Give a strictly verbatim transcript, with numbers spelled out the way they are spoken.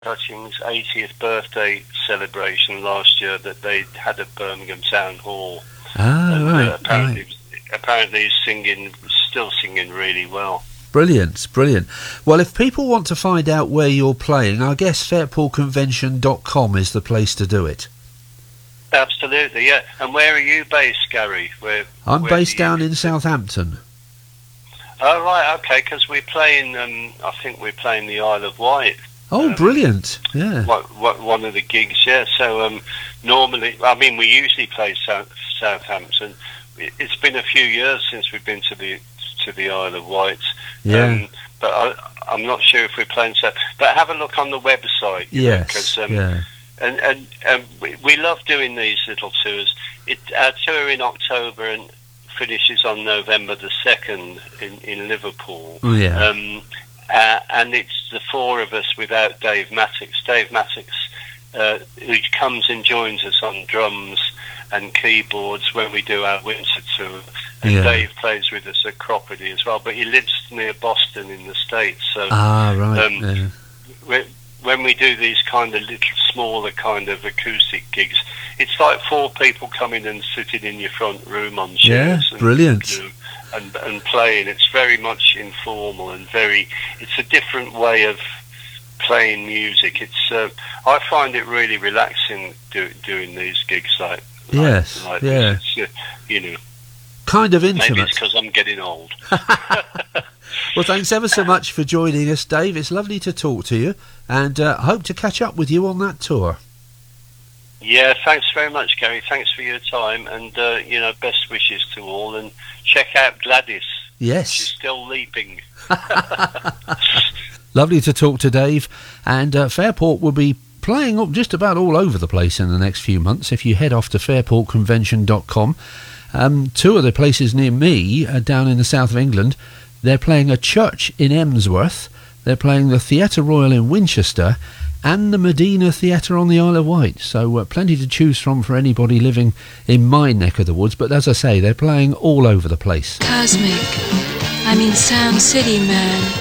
Hutchings' eightieth birthday celebration last year that they had at Birmingham Town Hall. Ah, and, right. Uh, apparently, right. apparently he's singing, still singing really well. Brilliant, brilliant. Well, if people want to find out where you're playing, I guess fairport convention dot com is the place to do it. Absolutely, yeah. And where are you based, Gary? Where, I'm where based you... down in Southampton. Oh, right, okay, because we're playing, um, I think we're playing the Isle of Wight. Oh, um, brilliant, yeah. What, what, one of the gigs, yeah. So um, normally, I mean, we usually play South, Southampton. It's been a few years since we've been to the to the Isle of Wight. Yeah. Um, but I, I'm not sure if we're playing South. But have a look on the website. Yes, know, um, yeah. And, and um, we, we love doing these little tours. It, our tour in October and finishes on November the second in, in Liverpool. Oh, yeah. Um, uh, and it's the four of us without Dave Mattox. Dave Mattox, uh, who comes and joins us on drums and keyboards when we do our winter tour. And Yeah. Dave plays with us at Cropredy as well, but he lives near Boston in the States. So Ah, right. um, yeah. we, when we do these kind of little smaller kind of acoustic gigs, it's like four people coming and sitting in your front room on chairs. Yeah, and, brilliant. you know, and, and playing. It's very much informal and very, it's a different way of playing music. It's uh, I find it really relaxing do, doing these gigs like, like Yes, like yeah. this. It's, uh, you know, Kind of maybe intimate. it's because I'm getting old. Well, thanks ever so much for joining us, Dave. It's lovely to talk to you, and uh, hope to catch up with you on that tour. Yeah, thanks very much, Gary. Thanks for your time, and uh, you know, best wishes to all. And check out Gladys. She's Yes. still leaping. Lovely to talk to Dave, and uh, Fairport will be playing up just about all over the place in the next few months. If you head off to fairport convention dot com, um, two of the places near me uh, down in the south of England, they're playing a church in Emsworth, they're playing the Theatre Royal in Winchester, and the Medina Theatre on the Isle of Wight. So uh, plenty to choose from for anybody living in my neck of the woods. But as I say, they're playing all over the place. Cosmic, I mean Sound City, man.